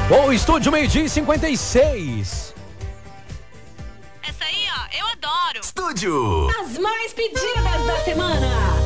Bom, estúdio meio-dia e 56. Essa aí, ó, eu adoro. Estúdio. As mais pedidas da semana.